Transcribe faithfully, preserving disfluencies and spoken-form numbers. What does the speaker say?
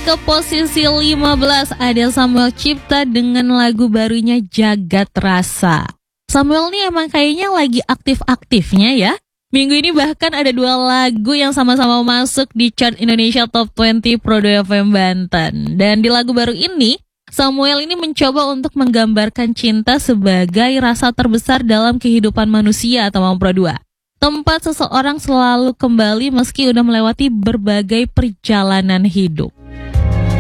ke posisi lima belas ada Samuel Cipta dengan lagu barunya Jagat Rasa. Samuel nih emang kayaknya lagi aktif-aktifnya ya. Minggu ini bahkan ada dua lagu yang sama-sama masuk di chart Indonesia Top dua puluh Pro dua F M Banten. Dan di lagu baru ini, Samuel ini mencoba untuk menggambarkan cinta sebagai rasa terbesar dalam kehidupan manusia atau Pro dua. Tempat seseorang selalu kembali meski udah melewati berbagai perjalanan hidup.